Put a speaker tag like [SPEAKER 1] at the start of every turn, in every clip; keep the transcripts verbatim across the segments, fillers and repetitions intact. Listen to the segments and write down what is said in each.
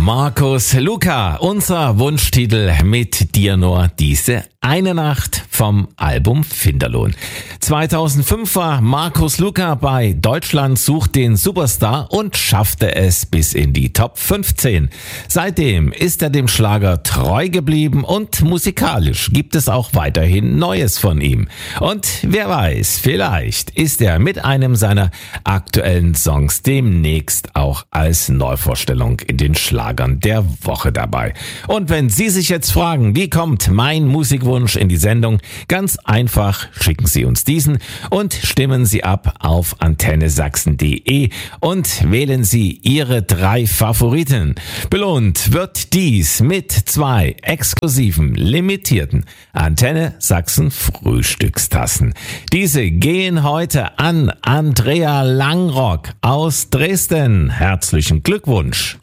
[SPEAKER 1] Markus Luca, unser Wunschtitel mit dir nur diese eine Nacht vom Album Finderlohn. zweitausendfünf war Markus Luca bei Deutschland sucht den Superstar und schaffte es bis in die Top fünfzehn. Seitdem ist er dem Schlager treu geblieben und musikalisch gibt es auch weiterhin Neues von ihm. Und wer weiß, vielleicht ist er mit einem seiner aktuellen Songs demnächst auch als Neuvorstellung in den Schlagern der Woche dabei. Und wenn Sie sich jetzt fragen, wie kommt mein Musikwunsch in die Sendung? Ganz einfach, schicken Sie uns diesen und stimmen Sie ab auf antenne sachsen punkt de und wählen Sie Ihre drei Favoriten. Belohnt wird dies mit zwei exklusiven, limitierten Antenne Sachsen Frühstückstassen. Diese gehen heute an Andrea Langrock aus Dresden. Herzlichen Glückwunsch!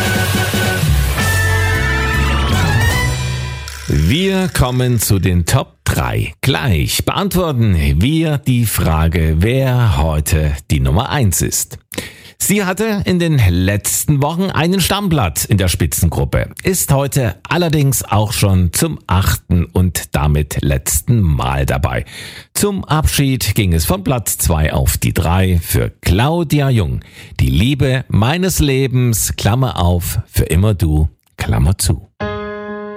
[SPEAKER 1] Wir kommen zu den Top drei. Gleich beantworten wir die Frage, wer heute die Nummer eins ist. Sie hatte in den letzten Wochen einen Stammplatz in der Spitzengruppe, ist heute allerdings auch schon zum achten und damit letzten Mal dabei. Zum Abschied ging es von Platz zwei auf die drei für Claudia Jung. Die Liebe meines Lebens, Klammer auf, für immer du, Klammer zu.